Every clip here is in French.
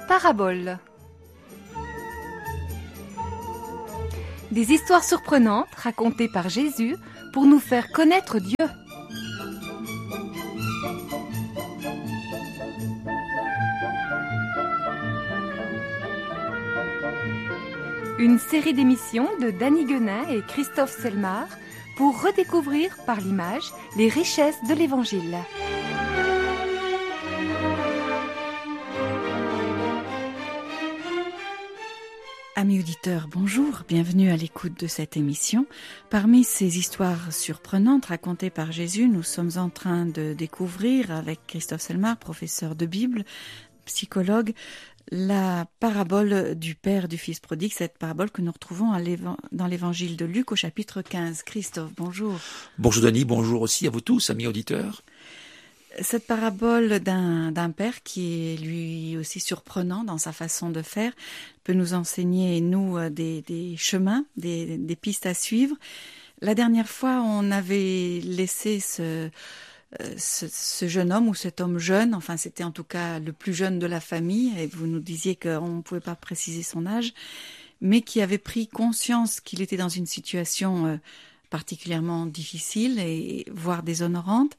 Paraboles. Des histoires surprenantes racontées par Jésus pour nous faire connaître Dieu. Une série d'émissions de Danny Guenin et Christophe Selmar pour redécouvrir par l'image les richesses de l'Évangile. Amis auditeurs, bonjour, bienvenue à l'écoute de cette émission. Parmi ces histoires surprenantes racontées par Jésus, nous sommes en train de découvrir avec Christophe Selmar, professeur de Bible, psychologue, la parabole du Père du Fils prodigue, cette parabole que nous retrouvons dans l'évangile de Luc au chapitre 15. Christophe, bonjour. Bonjour Denis, bonjour aussi à vous tous, amis auditeurs. Cette parabole d'un père qui est lui aussi surprenant dans sa façon de faire peut nous enseigner, nous, des chemins, des pistes à suivre. La dernière fois, on avait laissé ce jeune homme ou cet homme jeune, enfin c'était en tout cas le plus jeune de la famille, et vous nous disiez qu'on ne pouvait pas préciser son âge, mais qui avait pris conscience qu'il était dans une situation particulièrement difficile et voire déshonorante,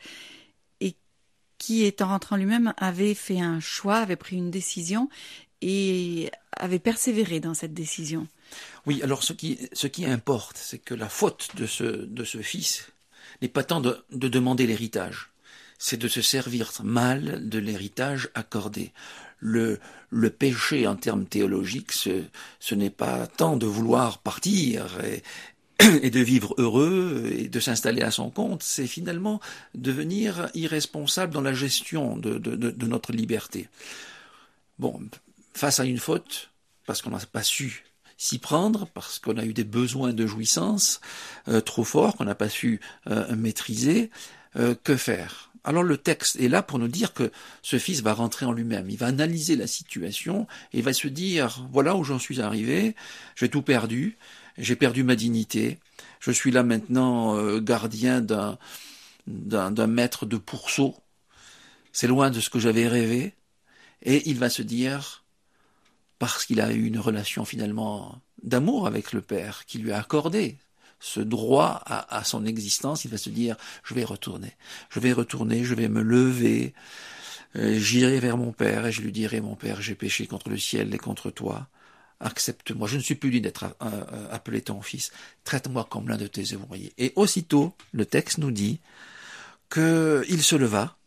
qui, étant rentré en lui-même, avait fait un choix, avait pris une décision et avait persévéré dans cette décision. Oui, alors ce qui importe, c'est que la faute de ce fils n'est pas tant de demander l'héritage, c'est de se servir mal de l'héritage accordé. Le péché en termes théologiques, ce n'est pas tant de vouloir partir et de vivre heureux et de s'installer à son compte, c'est finalement devenir irresponsable dans la gestion de notre liberté. Bon, face à une faute, parce qu'on n'a pas su s'y prendre, parce qu'on a eu des besoins de jouissance trop forts, qu'on n'a pas su maîtriser, que faire ? Alors le texte est là pour nous dire que ce fils va rentrer en lui-même, il va analyser la situation et il va se dire, voilà où j'en suis arrivé, j'ai tout perdu, j'ai perdu ma dignité, je suis là maintenant gardien d'un maître de pourceau, c'est loin de ce que j'avais rêvé, et il va se dire, parce qu'il a eu une relation finalement d'amour avec le Père, qui lui a accordé ce droit à son existence, il va se dire, je vais retourner, je vais me lever, j'irai vers mon Père et je lui dirai, mon Père, j'ai péché contre le ciel et contre toi, accepte-moi, je ne suis plus digne d'être appelé ton fils, traite-moi comme l'un de tes ouvriers. Et aussitôt, le texte nous dit qu'il se leva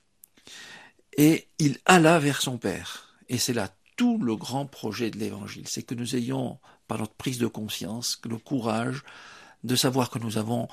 et il alla vers son Père. Et c'est là tout le grand projet de l'Évangile, c'est que nous ayons, par notre prise de conscience, le courage de savoir que nous avons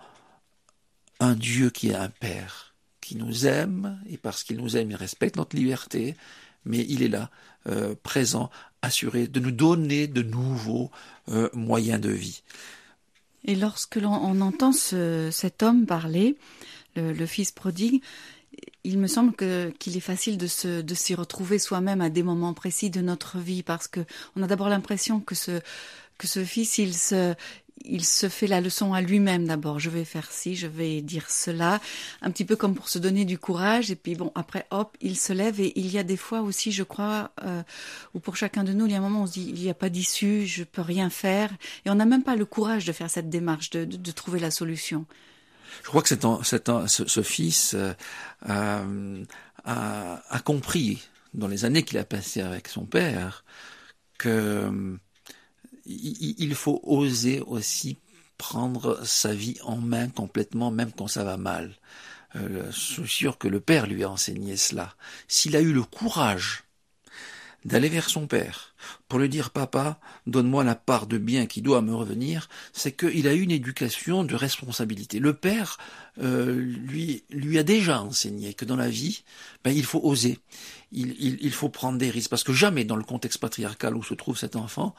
un Dieu qui est un Père, qui nous aime, et parce qu'il nous aime, il respecte notre liberté, mais il est là, présent, assuré de nous donner de nouveaux moyens de vie. Et lorsque l'on entend cet homme parler, le fils prodigue, il me semble qu'il est facile de s'y retrouver soi-même à des moments précis de notre vie, parce que on a d'abord l'impression que ce fils, il se fait la leçon à lui-même d'abord. Je vais faire ci, je vais dire cela, un petit peu comme pour se donner du courage. Et puis bon, après, hop, il se lève. Et il y a des fois aussi, je crois, où pour chacun de nous, il y a un moment où on se dit, il n'y a pas d'issue, je peux rien faire. Et on n'a même pas le courage de faire cette démarche, de trouver la solution. Je crois que ce fils a compris, dans les années qu'il a passées avec son père, que il faut oser aussi prendre sa vie en main complètement, même quand ça va mal. Je suis sûr que le père lui a enseigné cela. S'il a eu le courage d'aller vers son père pour lui dire « Papa, donne-moi la part de bien qui doit me revenir », c'est qu'il a eu une éducation de responsabilité. Le père lui a déjà enseigné que dans la vie, il faut oser, il faut prendre des risques, parce que jamais dans le contexte patriarcal où se trouve cet enfant,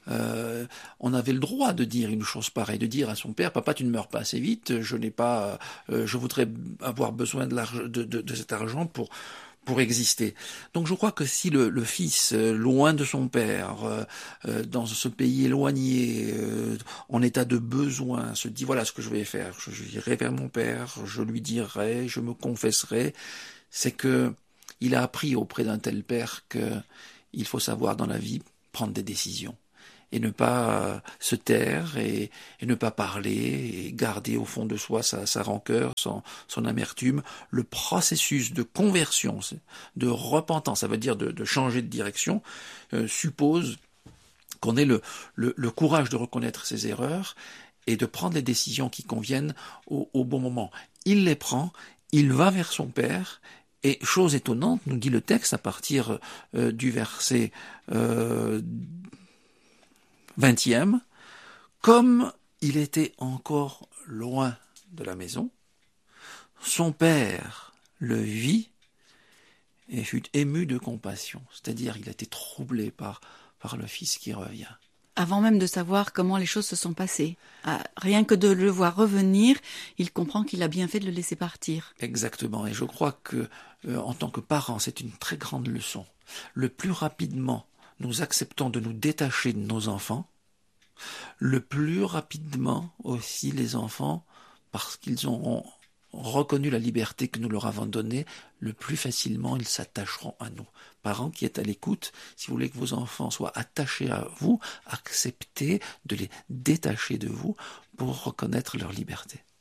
on avait le droit de dire une chose pareille, de dire à son père, papa, tu ne meurs pas assez vite, je voudrais avoir besoin de cet argent pour exister. Donc je crois que si le fils, loin de son père, dans ce pays éloigné, en état de besoin, se dit voilà ce que je vais faire, j'irai vers mon père, je lui dirai, je me confesserai, c'est que il a appris auprès d'un tel père que il faut savoir dans la vie prendre des décisions et ne pas se taire et ne pas parler et garder au fond de soi sa rancœur, son amertume. Le processus de conversion, de repentance, ça veut dire de changer de direction, suppose qu'on ait le courage de reconnaître ses erreurs et de prendre les décisions qui conviennent au bon moment. Il les prend, il va vers son Père, et chose étonnante, nous dit le texte à partir du verset 20e, comme il était encore loin de la maison, son Père le vit et fut ému de compassion, c'est-à-dire il a été troublé par le Fils qui revient. Avant même de savoir comment les choses se sont passées. Rien que de le voir revenir, il comprend qu'il a bien fait de le laisser partir. Exactement, et je crois que en tant que parents, c'est une très grande leçon. Le plus rapidement nous acceptons de nous détacher de nos enfants, le plus rapidement aussi les enfants, parce qu'ils auront reconnu la liberté que nous leur avons donnée, le plus facilement ils s'attacheront à nous. Parents qui êtes à l'écoute, si vous voulez que vos enfants soient attachés à vous, acceptez de les détacher de vous pour reconnaître leur liberté.